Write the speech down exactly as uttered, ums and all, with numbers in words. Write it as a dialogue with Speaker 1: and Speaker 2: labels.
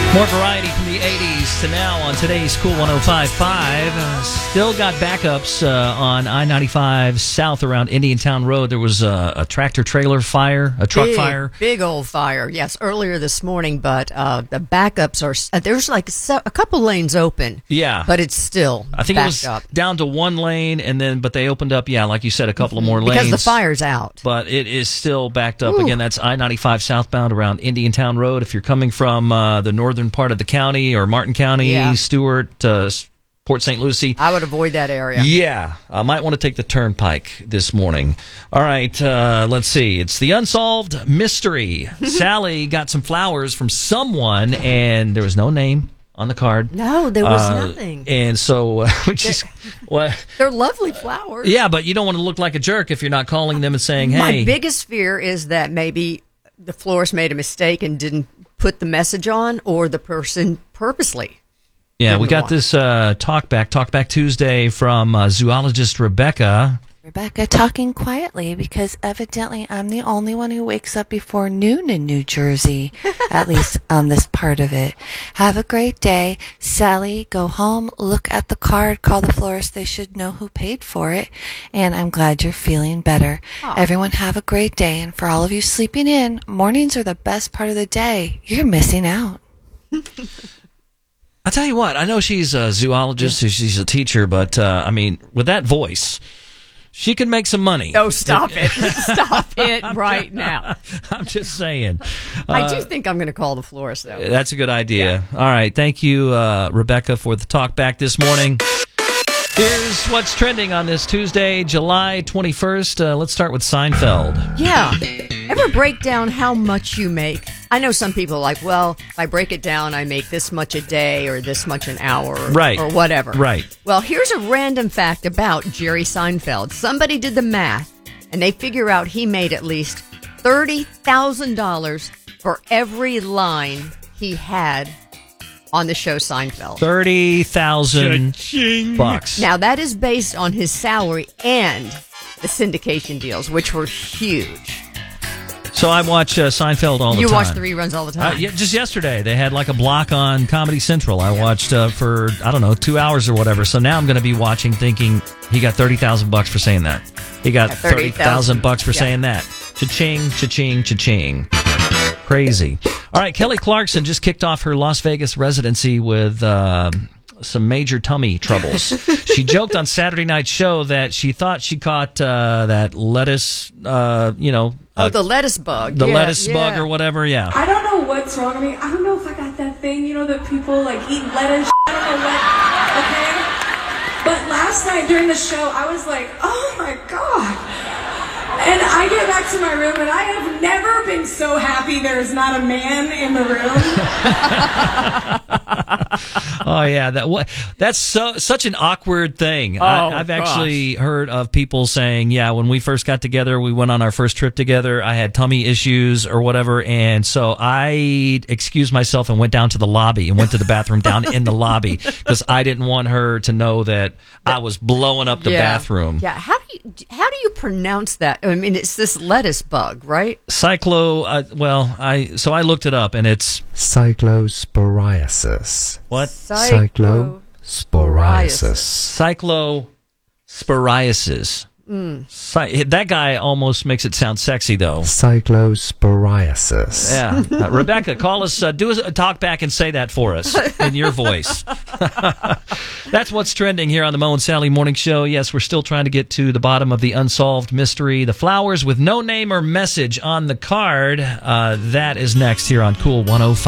Speaker 1: More variety from the eighties to now on today's Cool one oh five point five. Uh, still got backups uh, on I ninety-five south around Indiantown Road. There was a, a tractor-trailer fire, a truck
Speaker 2: big,
Speaker 1: fire.
Speaker 2: Big old fire, yes, earlier this morning, but uh, the backups are, uh, there's like a, a couple lanes open.
Speaker 1: Yeah.
Speaker 2: But it's still
Speaker 1: I think
Speaker 2: backed
Speaker 1: it was
Speaker 2: up.
Speaker 1: down to one lane, and then but they opened up, yeah, like you said, a couple of more lanes.
Speaker 2: Because the fire's out.
Speaker 1: But it is still backed up.
Speaker 2: Ooh.
Speaker 1: Again, that's I ninety-five southbound around Indiantown Road. If you're coming from uh, the northern part of the county, or Martin County,
Speaker 2: Yeah.
Speaker 1: Stewart, uh, Port Saint Lucie.
Speaker 2: I would avoid that area.
Speaker 1: Yeah, I might want to take the turnpike this morning. All right, uh, let's see. It's the unsolved mystery. Sally got some flowers from someone, and there was no name on the card.
Speaker 2: No, there was
Speaker 1: Uh,
Speaker 2: nothing.
Speaker 1: And so, uh, which is, well,
Speaker 2: They're lovely flowers.
Speaker 1: yeah, but you don't want to look like a jerk if you're not calling them and saying, hey.
Speaker 2: My biggest fear is that maybe the florist made a mistake and didn't put the message on, or the person purposely.
Speaker 1: Yeah, we
Speaker 2: didn't
Speaker 1: got
Speaker 2: want.
Speaker 1: this uh, Talkback, Talkback Tuesday from uh, zoologist Rebecca.
Speaker 3: Rebecca talking quietly because evidently I'm the only one who wakes up before noon in New Jersey, at least on this part of it. Have a great day. Sally, go home, look at the card, call the florist. They should know who paid for it. And I'm glad you're feeling better.
Speaker 2: Aw.
Speaker 3: Everyone have a great day. And for all of you sleeping in, mornings are the best part of the day. You're missing out.
Speaker 1: I tell you what, I know she's a zoologist, she's a teacher, but uh, I mean, with that voice, she can make some money.
Speaker 2: Oh, stop it. Stop it right now.
Speaker 1: I'm just saying.
Speaker 2: I
Speaker 1: Uh,
Speaker 2: do think I'm going to call the florist, though.
Speaker 1: That's a good idea. All right. Thank you, uh, Rebecca, for the talk back this morning. Here's what's trending on this Tuesday, July twenty-first. Uh, let's start with Seinfeld.
Speaker 2: Yeah. Ever break down how much you make? I know some people are like, well, if I break it down, I make this much a day or this much an hour or,
Speaker 1: Right.
Speaker 2: or whatever.
Speaker 1: Right.
Speaker 2: Well, here's a random fact about Jerry Seinfeld. Somebody did the math, and they figure out he made at least thirty thousand dollars for every line he had on the show Seinfeld.
Speaker 1: thirty thousand bucks.
Speaker 2: Now, that is based on his salary and the syndication deals, which were huge.
Speaker 1: So I watch uh, Seinfeld all the
Speaker 2: You
Speaker 1: time.
Speaker 2: watch the reruns all the
Speaker 1: Uh,
Speaker 2: time.
Speaker 1: yeah, just yesterday, they had like a block on Comedy Central. I watched uh, for, I don't know, two hours or whatever. So now I'm going to be watching thinking he got thirty thousand bucks for saying that. He got
Speaker 2: Yeah,
Speaker 1: thirty thousand bucks for
Speaker 2: Yeah.
Speaker 1: saying that. Cha-ching, cha-ching, cha-ching. Crazy. All right, Kelly Clarkson just kicked off her Las Vegas residency with uh, some major tummy troubles. She joked on Saturday night's show that she thought she caught uh, that lettuce, uh, you know,
Speaker 2: Oh,
Speaker 1: uh,
Speaker 2: the lettuce bug.
Speaker 1: the
Speaker 2: Yeah,
Speaker 1: lettuce
Speaker 2: yeah.
Speaker 1: bug or whatever, yeah.
Speaker 4: I don't know what's wrong with me. I don't know if I got that thing, you know, that people like eat lettuce. I don't know what. Okay? But last night during the show, I was like, oh my God. And I get back to my room, and I have never been so happy there is not a man in the room.
Speaker 1: Oh yeah, that what that's so such an awkward thing.
Speaker 2: Oh,
Speaker 1: I, I've
Speaker 2: gosh.
Speaker 1: actually heard of people saying, "Yeah, when we first got together, we went on our first trip together. I had tummy issues or whatever, and so I excused myself and went down to the lobby and went to the bathroom down in the lobby because I didn't want her to know that I was blowing up the
Speaker 2: Yeah.
Speaker 1: bathroom."
Speaker 2: Yeah. How do you how do you pronounce that? I mean, it's this lettuce bug, right?
Speaker 1: Cyclo. Uh, well, I so I looked it up, and it's
Speaker 5: Cyclosporiasis.
Speaker 1: what
Speaker 5: Cyclosporiasis.
Speaker 1: cyclosporiasis. Cy- that guy almost makes it sound sexy, though.
Speaker 5: Cyclosporiasis.
Speaker 1: Yeah. Uh, Rebecca, call us, uh, do a talk back and say that for us in your voice. That's what's trending here on the Mo and Sally Morning Show. Yes, we're still trying to get to the bottom of the unsolved mystery. The flowers with no name or message on the card. Uh, that is next here on Cool one oh five.